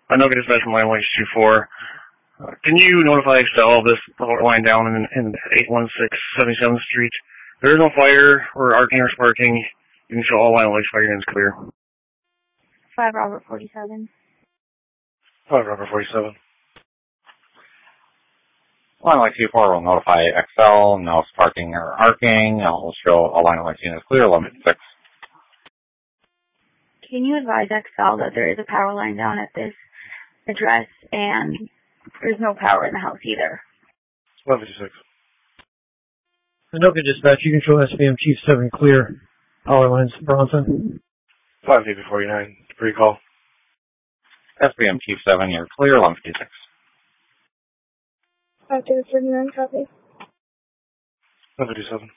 I know get dispatch from line 124. Can you notify Excel of this power line down in 816 77th Street? There is no fire or arcing or sparking. You can show all line lights fire units clear. 5 Robert 47. 5 Robert 47. Line light 24 will notify Excel, no sparking or arcing. I'll show all line lights units clear, 1156. Can you advise Excel that there is a power line down at this address and there's no power in the house either? 1156. Anoka Dispatch, you can show SBM Chief 7 clear. Power lines, Bronson. 5 49. Recall. SBM Chief 7, you're clear, 1156. 5 49, copy. 1157.